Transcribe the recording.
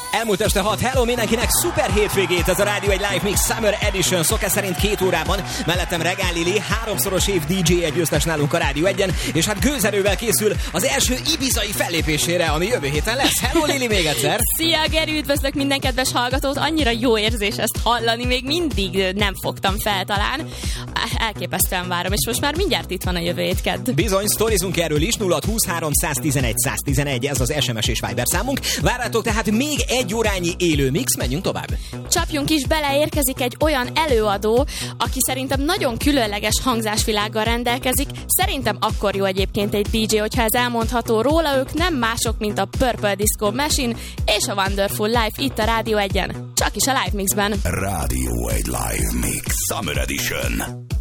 Elmúlt este 6, hello mindenkinek, szuper hétvégét, ez a Rádió egy Live Mix Summer Edition, szokás szerint 2 órában, mellettem Regál Lili, 3-szoros év DJ győztes nálunk a Rádió 1-en, és hát gőzerővel készül az első ibizai fellépésére, ami jövő héten lesz. Hello Lili még egyszer! Szia Geri, üdvözlök minden kedves hallgatót, annyira jó érzés ezt hallani, még mindig nem fogtam fel talán. Elképesztően várom, és most már mindjárt itt van a jövő hét kedd. Bizony, sztorizunk erről is, 0623 111 111, ez az SMS és Viber számunk. Várjátok tehát még 1 órányi élő mix, menjünk tovább. Csapjunk is bele, érkezik egy olyan előadó, aki szerintem nagyon különleges hangzásvilággal rendelkezik. Szerintem akkor jó egyébként egy DJ, hogyha ez elmondható róla, ők nem mások, mint a Purple Disco Machine és a Wonderful Life itt a Rádió 1-en. Csak is a Live Mixben. Rádió 1 Live Mix Summer Edition.